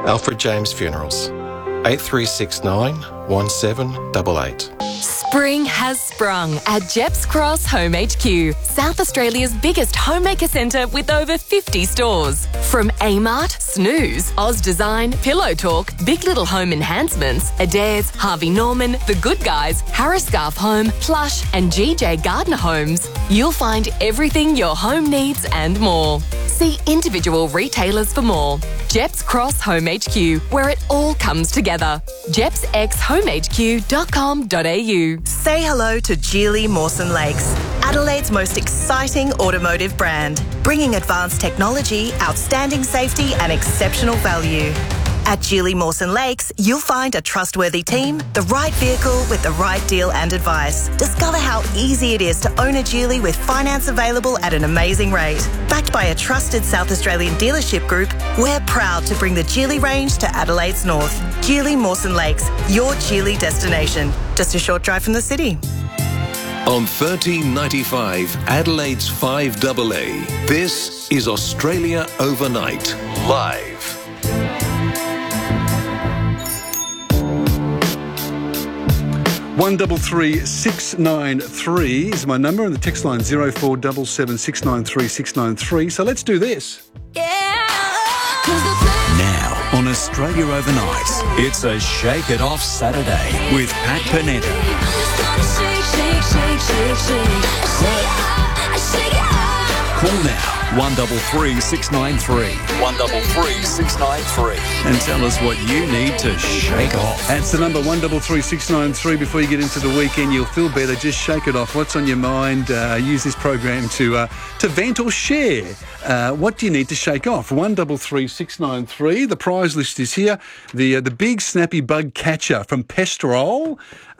Alfred James Funerals. 8369 1788. Spring has sprung at Jeps Cross Home HQ, South Australia's biggest homemaker centre with over 50 stores. From Amart, Snooze, Oz Design, Pillow Talk, Big Little Home Enhancements, Adairs, Harvey Norman, The Good Guys, Harris Scarf Home, Plush and GJ Gardner Homes, you'll find everything your home needs and more. See individual retailers for more. Jeps Cross Home HQ, where it all comes together. jepsxhomehq.com.au. Say hello to Geely Mawson Lakes, Adelaide's most exciting automotive brand, bringing advanced technology, outstanding safety and exceptional value. At Geely Mawson Lakes, you'll find a trustworthy team, the right vehicle with the right deal and advice. Discover how easy it is to own a Geely with finance available at an amazing rate. Backed by a trusted South Australian dealership group, we're proud to bring the Geely range to Adelaide's north. Geely Mawson Lakes, your Geely destination. Just a short drive from the city. On 1395 Adelaide's 5AA, this is Australia Overnight, live. 133693 is my number, and the text line 0477 693 693. So let's do this. Now on Australia Overnight, it's a Shake It Off Saturday with Pat Panetta. Call now 133 693 133 693 and tell us what you need to shake off. That's the number 133693. Before you get into the weekend, you'll feel better. Just shake it off. What's on your mind? Use this program to vent or share. What do you need to shake off? 133693. The prize list is here. The big snappy bug catcher from Pestrol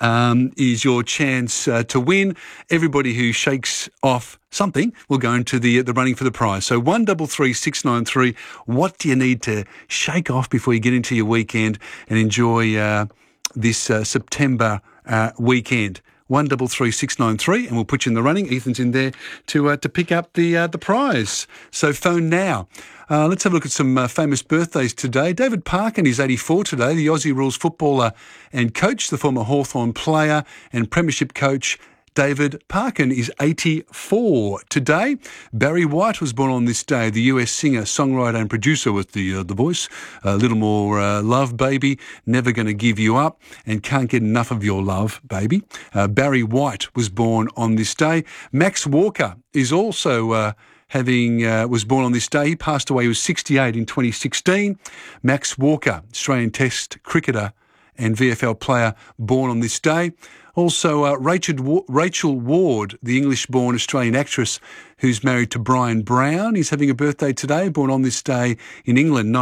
is your chance to win. Everybody who shakes off something will go into the running for the prize. So 133693. What do you need to shake off before you get into your weekend and enjoy this September weekend? 133693, and we'll put you in the running. Ethan's in there to pick up the prize. So phone now. Let's have a look at some famous birthdays today. David Parkin is 84 today, the Aussie Rules footballer and coach, the former Hawthorn player and premiership coach. David Parkin is 84 today. Barry White was born on this day, the US singer, songwriter and producer with the voice. A little more love, baby, never going to give you up, and can't get enough of your love, baby. Barry White was born on this day. Max Walker is also was born on this day. He passed away. He was 68 in 2016. Max Walker, Australian Test cricketer and VFL player, born on this day. Also, Rachel Ward, the English-born Australian actress who's married to Brian Brown, is having a birthday today, born on this day in England,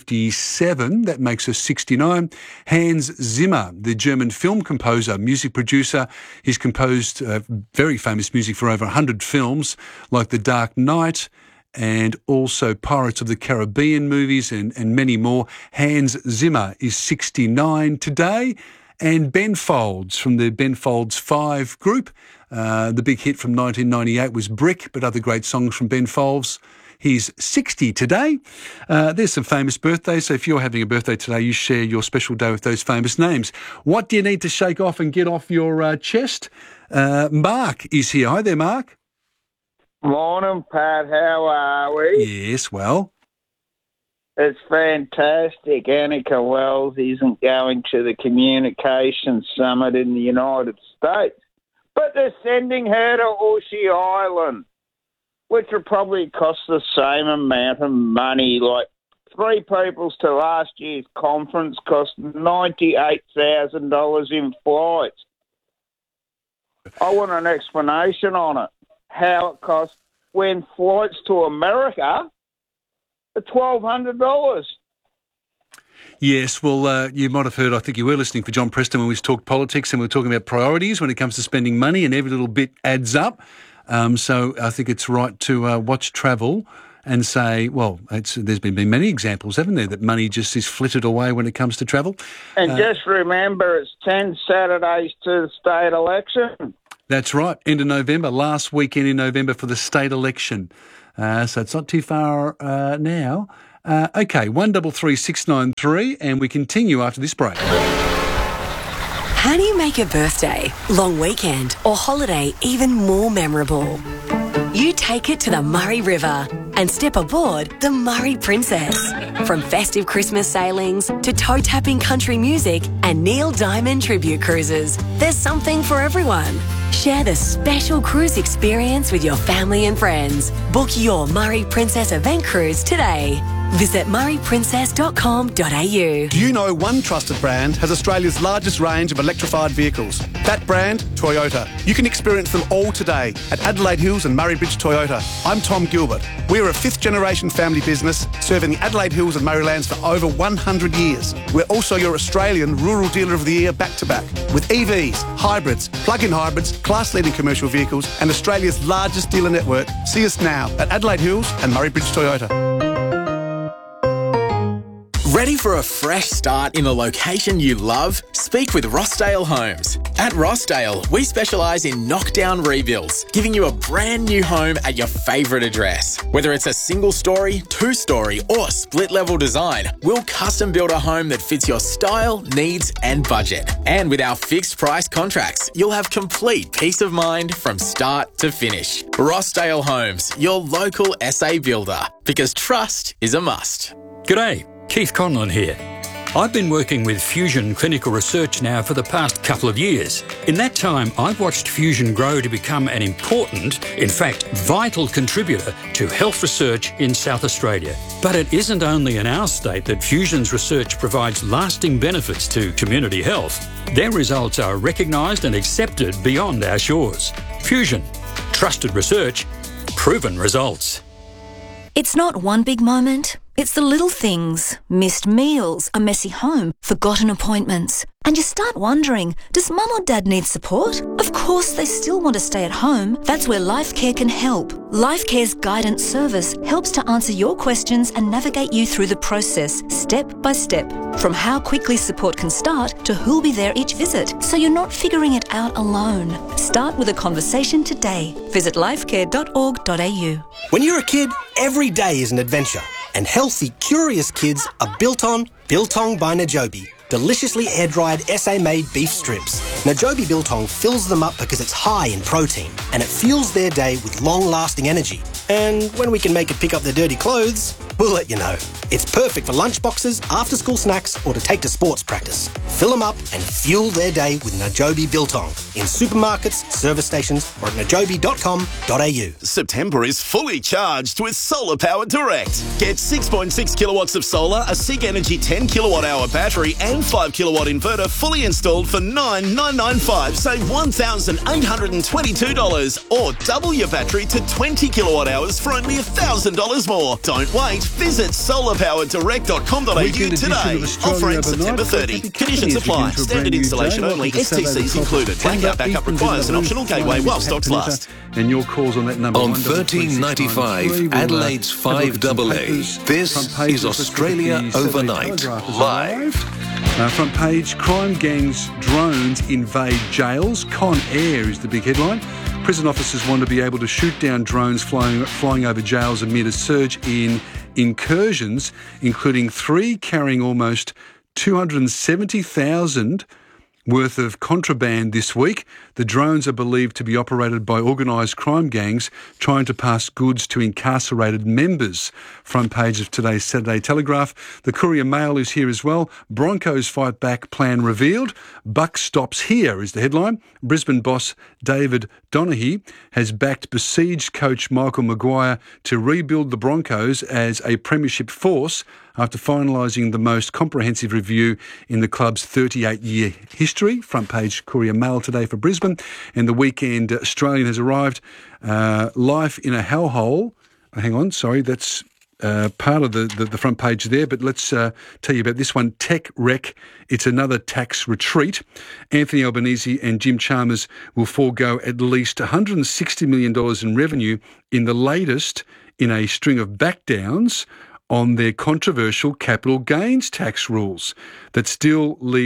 1957. That makes her 69. Hans Zimmer, the German film composer, music producer. He's composed very famous music for over 100 films, like The Dark Knight and also Pirates of the Caribbean movies and many more. Hans Zimmer is 69 today. And Ben Folds from the Ben Folds 5 group. The big hit from 1998 was Brick, but other great songs from Ben Folds. He's 60 today. There's some famous birthdays, so if you're having a birthday today, you share your special day with those famous names. What do you need to shake off and get off your chest? Mark is here. Hi there, Mark. Morning, Pat. How are we? Yes, well. It's fantastic. Annika Wells isn't going to the Communications Summit in the United States, but they're sending her to Aussie Island, which will probably cost the same amount of money. Like 3 peoples to last year's conference cost $98,000 in flights. I want an explanation on it, how it costs when flights to America $1,200. Yes, well, you might have heard, I think you were listening for John Preston when we talked politics, and we were talking about priorities when it comes to spending money, and every little bit adds up. So I think it's right to watch travel and say, well, there's been many examples, haven't there, that money just is flitted away when it comes to travel. And just remember, it's 10 Saturdays to the state election. That's right, end of November, last weekend in November for the state election. So it's not too far now. Okay, 133693, and we continue after this break. How do you make a birthday, long weekend or holiday even more memorable? You take it to the Murray River and step aboard the Murray Princess. From festive Christmas sailings to toe-tapping country music and Neil Diamond tribute cruises, there's something for everyone. Share the special cruise experience with your family and friends. Book your Murray Princess event cruise today. Visit murrayprincess.com.au. Do you know one trusted brand has Australia's largest range of electrified vehicles? That brand, Toyota. You can experience them all today at Adelaide Hills and Murray Bridge Toyota. I'm Tom Gilbert. We're a fifth-generation family business serving the Adelaide Hills and Murraylands for over 100 years. We're also your Australian Rural Dealer of the Year back-to-back with EVs, hybrids, plug-in hybrids, class-leading commercial vehicles and Australia's largest dealer network. See us now at Adelaide Hills and Murray Bridge Toyota. Ready for a fresh start in the location you love? Speak with Rossdale Homes. At Rossdale, we specialise in knockdown rebuilds, giving you a brand new home at your favourite address. Whether it's a single story, two-story or split-level design, we'll custom build a home that fits your style, needs and budget. And with our fixed price contracts, you'll have complete peace of mind from start to finish. Rossdale Homes, your local SA builder, because trust is a must. G'day. Keith Conlon here. I've been working with Fusion Clinical Research now for the past couple of years. In that time, I've watched Fusion grow to become an important, in fact, vital contributor to health research in South Australia. But it isn't only in our state that Fusion's research provides lasting benefits to community health. Their results are recognised and accepted beyond our shores. Fusion. Trusted research. Proven results. It's not one big moment. It's the little things. Missed meals, a messy home, forgotten appointments. And you start wondering, does mum or dad need support? Of course they still want to stay at home. That's where LifeCare can help. LifeCare's guidance service helps to answer your questions and navigate you through the process, step by step. From how quickly support can start to who'll be there each visit, so you're not figuring it out alone. Start with a conversation today. Visit lifecare.org.au. When you're a kid, every day is an adventure. And healthy, curious kids are built on Biltong by Najobi. Deliciously air-dried SA-made beef strips. Najobi Biltong fills them up because it's high in protein and it fuels their day with long-lasting energy. And when we can make it pick up their dirty clothes, we'll let you know. It's perfect for lunchboxes, after-school snacks or to take to sports practice. Fill them up and fuel their day with Najobi Biltong in supermarkets, service stations or at najobi.com.au. September is fully charged with Solar Power Direct. Get 6.6 kilowatts of solar, a SIG Energy 10 kilowatt hour battery and 5 kilowatt inverter fully installed for $9,995. Save $1,822 or double your battery to 20 kilowatt hours for only $1,000 more. Don't wait. Visit solarpowerdirect.com.au today. Offer ends September 30. Conditions apply. Standard installation only. STCs included. Blackout backup requires an optional gateway while stocks last. And your calls on that number. On 1395 Adelaide's 5AA. This is Australia Overnight. Live. Front page, crime gangs drones invade jails. Con Air is the big headline. Prison officers want to be able to shoot down drones flying over jails amid a surge in incursions, including 3 carrying almost 270,000 worth of contraband this week. The drones are believed to be operated by organised crime gangs trying to pass goods to incarcerated members. Front page of today's Saturday Telegraph. The Courier Mail is here as well. Broncos fight back plan revealed. Buck stops here is the headline. Brisbane boss David Donaghy has backed besieged coach Michael Maguire to rebuild the Broncos as a premiership force after finalising the most comprehensive review in the club's 38-year history. Front page Courier Mail today for Brisbane. And the Weekend Australian has arrived. Life in a hellhole. Hang on, sorry, that's part of the front page there, but let's tell you about this one. Tech wreck. It's another tax retreat. Anthony Albanese and Jim Chalmers will forego at least $160 million in revenue in the latest in a string of backdowns on their controversial capital gains tax rules that still leaves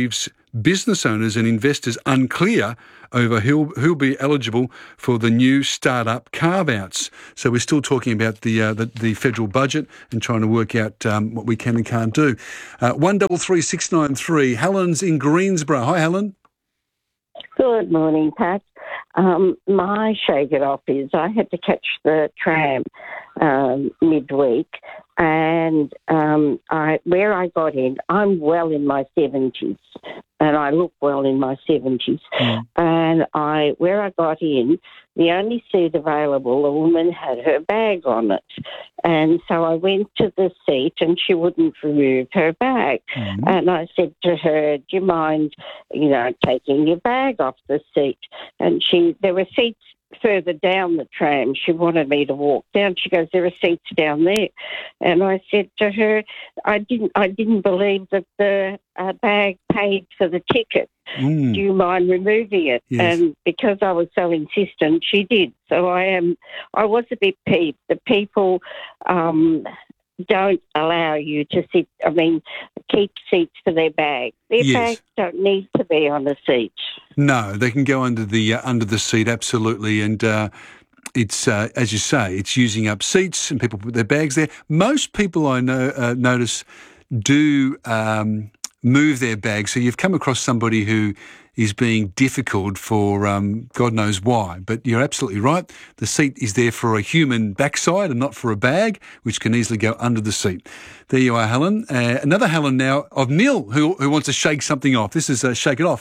business owners and investors unclear over who'll be eligible for the new start-up carve-outs. So we're still talking about the federal budget and trying to work out what we can and can't do. 133693. Helen's in Greensborough. Hi, Helen. Good morning, Pat. My shake it off is I had to catch the tram midweek, and where I got in, I'm well in my 70s, and I look well in my 70s. And where I got in, the only seat available, a woman had her bag on it. And so I went to the seat and she wouldn't remove her bag. And I said to her, do you mind, taking your bag off the seat? And there were seats further down the tram. She wanted me to walk down. She goes, there are seats down there. And I said to her, I didn't believe that the bag paid for the ticket. Do you mind removing it? Yes. And because I was so insistent, she did. So I was a bit peeved. The people don't allow you to keep seats for their bags. Their bags don't need to be on the seat. No, they can go under the seat, absolutely. And it's, as you say, it's using up seats and people put their bags there. Most people I know notice do move their bags. So you've come across somebody who is being difficult for God knows why. But you're absolutely right. The seat is there for a human backside and not for a bag, which can easily go under the seat. There you are, Helen. Another Helen now of Neil who wants to shake something off. This is Shake It Off,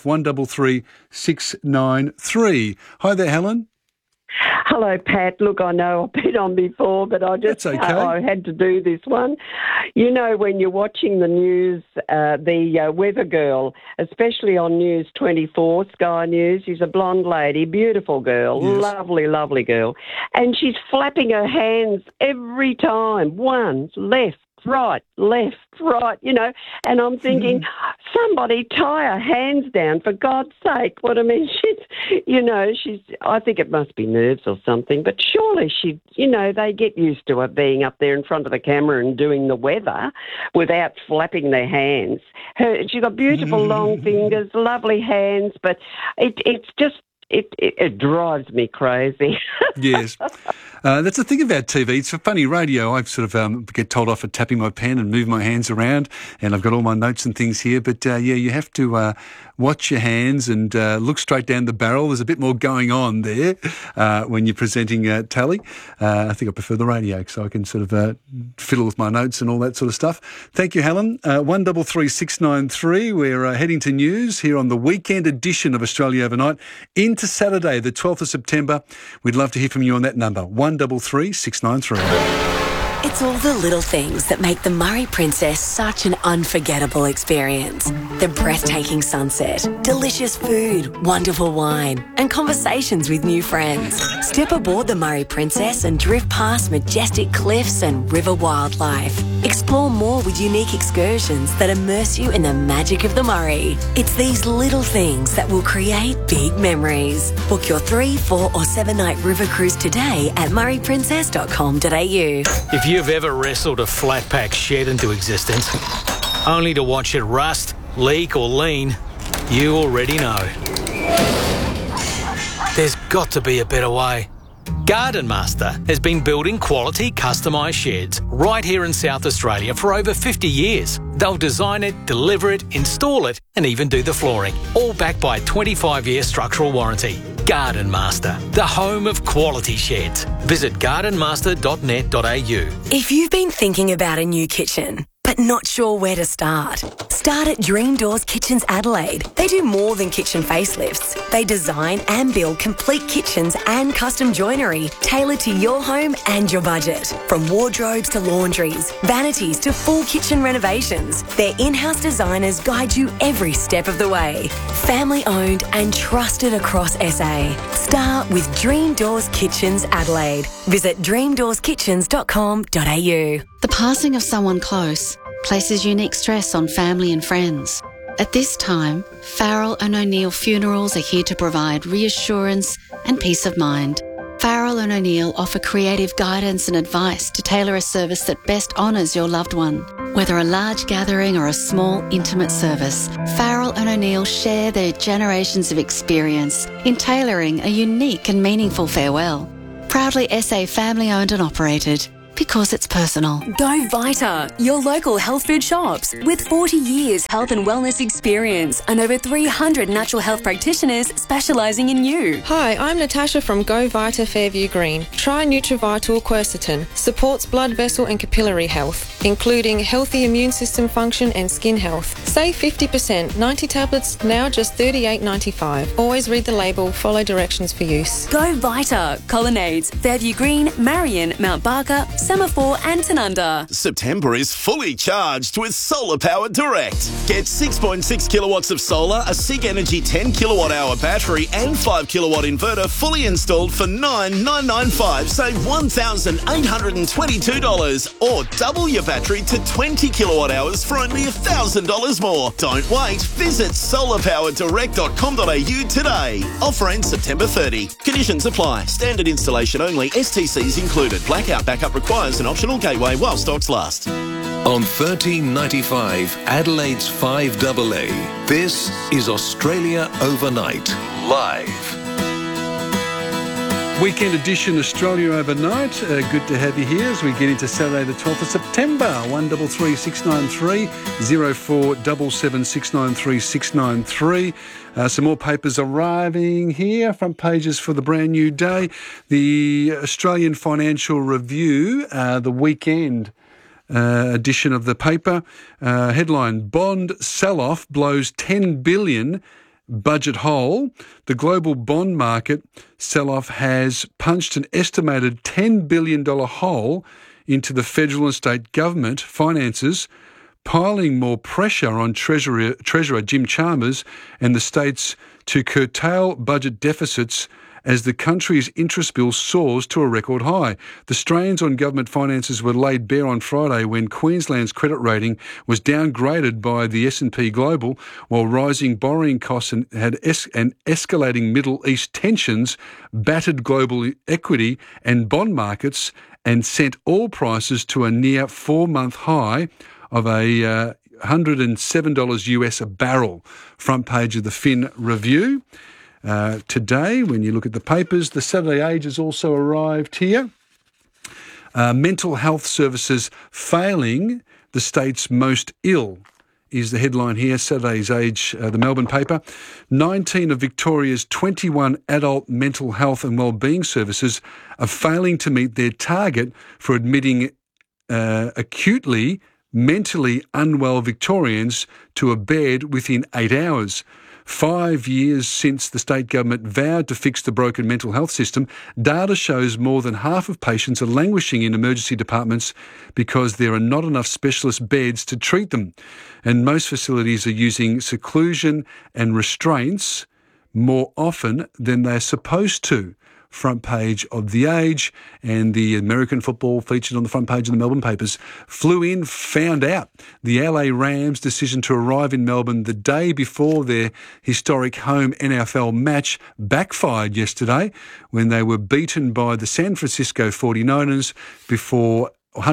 133693. Hi there, Helen. Hello, Pat. Look, I know I've been on before, but I had to do this one. When you're watching the news, the weather girl, especially on News 24, Sky News, she's a blonde lady, beautiful girl, lovely, lovely girl. And she's flapping her hands every time, one, left, right, and I'm thinking, somebody tie her hands down, for God's sake. What I mean, I think it must be nerves or something, but surely they get used to her being up there in front of the camera and doing the weather without flapping their hands. She's got beautiful long fingers, lovely hands, but it's just, it drives me crazy. Yes. That's the thing about TV. It's a funny radio. I sort of get told off for tapping my pen and move my hands around, and I've got all my notes and things here. But, you have to watch your hands and look straight down the barrel. There's a bit more going on there when you're presenting tally. I think I prefer the radio so I can sort of fiddle with my notes and all that sort of stuff. Thank you, Helen. 133693. We're heading to news here on the weekend edition of Australia Overnight into Saturday, the 12th of September. We'd love to hear from you on that number, 133693. It's all the little things that make the Murray Princess such an unforgettable experience. The breathtaking sunset, delicious food, wonderful wine, and conversations with new friends. Step aboard the Murray Princess and drift past majestic cliffs and river wildlife. Explore more with unique excursions that immerse you in the magic of the Murray. It's these little things that will create big memories. Book your 3, 4 or 7 night river cruise today at murrayprincess.com.au. If you've ever wrestled a flat pack shed into existence, only to watch it rust, leak or lean, you already know. There's got to be a better way. Garden Master has been building quality customised sheds right here in South Australia for over 50 years. They'll design it, deliver it, install it and even do the flooring, all backed by a 25-year structural warranty. Garden Master, the home of quality sheds. Visit gardenmaster.net.au. If you've been thinking about a new kitchen, but not sure where to start at Dream Doors Kitchens Adelaide. They do more than kitchen facelifts. They design and build complete kitchens and custom joinery tailored to your home and your budget. From wardrobes to laundries, vanities to full kitchen renovations, their in-house designers guide you every step of the way. Family owned and trusted across SA. Start with Dream Doors Kitchens Adelaide. Visit dreamdoorskitchens.com.au. The passing of someone close places unique stress on family and friends. At this time, Farrell and O'Neill Funerals are here to provide reassurance and peace of mind. Farrell and O'Neill offer creative guidance and advice to tailor a service that best honours your loved one. Whether a large gathering or a small, intimate service, Farrell and O'Neill share their generations of experience in tailoring a unique and meaningful farewell. Proudly SA family-owned and operated. Because it's personal. Go Vita, your local health food shops. With 40 years health and wellness experience and over 300 natural health practitioners specialising in you. Hi, I'm Natasha from Go Vita Fairview Green. Try Nutrivital Quercetin. Supports blood vessel and capillary health, including healthy immune system function and skin health. Save 50%. 90 tablets, now just $38.95. Always read the label, follow directions for use. Go Vita, Colonnades, Fairview Green, Marion, Mount Barker, Semaphore and Tanunda. September is fully charged with Solar Power Direct. Get 6.6 kilowatts of solar, a SIG Energy 10 kilowatt hour battery and 5 kilowatt inverter fully installed for $9,995. Save $1,822 or double your battery to 20 kilowatt hours for only $1,000 more. Don't wait. Visit solarpowerdirect.com.au today. Offer ends September 30. Conditions apply. Standard installation only. STCs included. Blackout backup required. An optional gateway while stocks last. On 1395 Adelaide's 5AA, this is Australia Overnight, live. Weekend edition Australia Overnight. Good to have you here as we get into Saturday the 12th of September. 133 693 0477 693 693. Some more papers arriving here, front pages for the brand new day. The Australian Financial Review, the weekend edition of the paper. Headline, Bond sell-off blows $10 billion budget hole. The global bond market sell-off has punched an estimated $10 billion hole into the federal and state government finances, piling more pressure on Treasurer Jim Chalmers and the states to curtail budget deficits as the country's interest bill soars to a record high. The strains on government finances were laid bare on Friday when Queensland's credit rating was downgraded by the S&P Global, while rising borrowing costs and escalating Middle East tensions battered global equity and bond markets and sent oil prices to a near 4-month high of a $107 US a barrel. Front page of the Fin Review. Today, when you look at the papers, the Saturday Age has also arrived here. Mental health services failing the state's most ill is the headline here, Saturday's Age, the Melbourne paper. 19 of Victoria's 21 adult mental health and wellbeing services are failing to meet their target for admitting acutely mentally unwell Victorians to a bed within 8 hours. 5 years since the state government vowed to fix the broken mental health system, data shows more than half of patients are languishing in emergency departments because there are not enough specialist beds to treat them. And most facilities are using seclusion and restraints more often than they're supposed to. Front page of The Age, and the American football featured on the front page of the Melbourne papers. Flew in, found out. The LA Rams' decision to arrive in Melbourne the day before their historic home NFL match backfired yesterday when they were beaten by the San Francisco 49ers before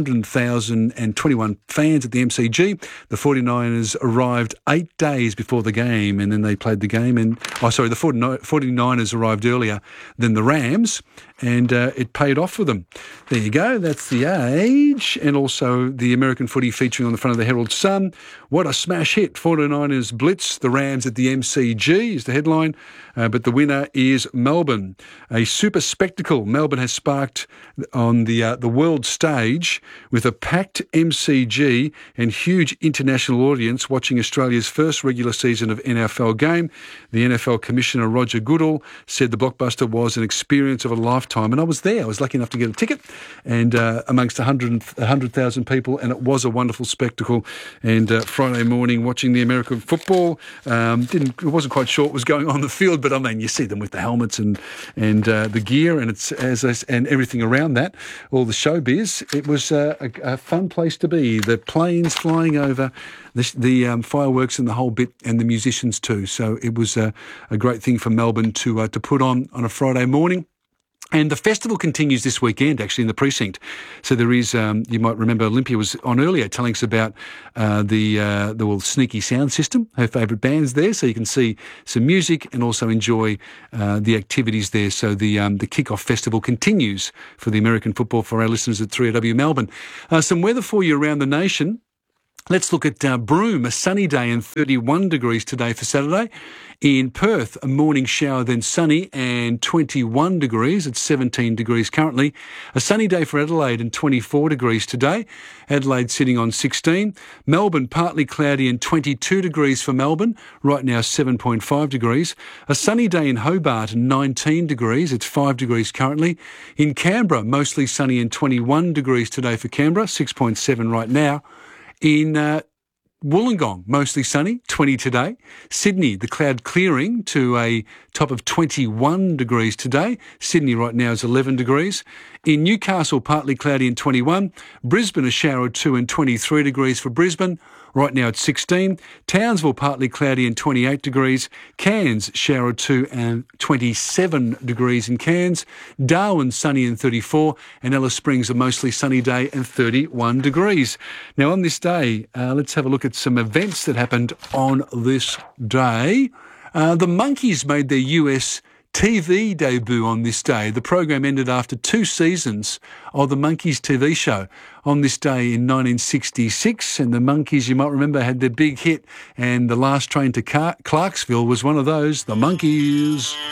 100,021 fans at the MCG. The 49ers arrived 8 days before the game, and then they played the game. The 49ers arrived earlier than the Rams, and it paid off for them. There you go. That's The Age, and also the American footy featuring on the front of the Herald Sun. What a smash hit. 49ers blitz the Rams at the MCG is the headline, but the winner is Melbourne. A super spectacle Melbourne has sparked on the world stage with a packed MCG and huge international audience watching Australia's first regular season of NFL game. The NFL Commissioner Roger Goodall said the blockbuster was an experience of a lifetime, and I was there. I was lucky enough to get a ticket, and amongst 100,000 people, and it was a wonderful spectacle. And Friday morning watching the American football, it wasn't quite sure what was going on the field, but I mean, you see them with the helmets and the gear, and it's and everything around that, all the showbiz. It was a fun place to be. The planes flying over, the fireworks and the whole bit, and the musicians too. So it was a great thing for Melbourne to put on a Friday morning. And the festival continues this weekend, actually, in the precinct. So there is, you might remember Olympia was on earlier telling us about the Sneaky Sound System, her favourite band's there, so you can see some music and also enjoy the activities there. So the kick-off festival continues for the American football for our listeners at 3AW Melbourne. Some weather for you around the nation. Let's look at Broome, a sunny day and 31 degrees today for Saturday. In Perth, a morning shower, then sunny and 21 degrees. It's 17 degrees currently. A sunny day for Adelaide and 24 degrees today. Adelaide sitting on 16. Melbourne, partly cloudy and 22 degrees for Melbourne. Right now, 7.5 degrees. A sunny day in Hobart and 19 degrees. It's 5 degrees currently. In Canberra, mostly sunny and 21 degrees today for Canberra. 6.7 right now. In Wollongong, mostly sunny, 20 today. Sydney, the cloud clearing to a top of 21 degrees today. Sydney right now is 11 degrees. In Newcastle, partly cloudy and 21. Brisbane, a shower or two and 23 degrees for Brisbane. Right now it's 16. Townsville, partly cloudy and 28 degrees. Cairns, shower or two and 27 degrees in Cairns. Darwin, sunny and 34. And Alice Springs, a mostly sunny day and 31 degrees. Now on this day, let's have a look at some events that happened on this day. The Monkees made their US TV debut on this day. The program ended after 2 seasons of the Monkees TV show on this day in 1966. And the Monkees, you might remember, had their big hit, and The Last Train to Clarksville was one of those. The Monkees.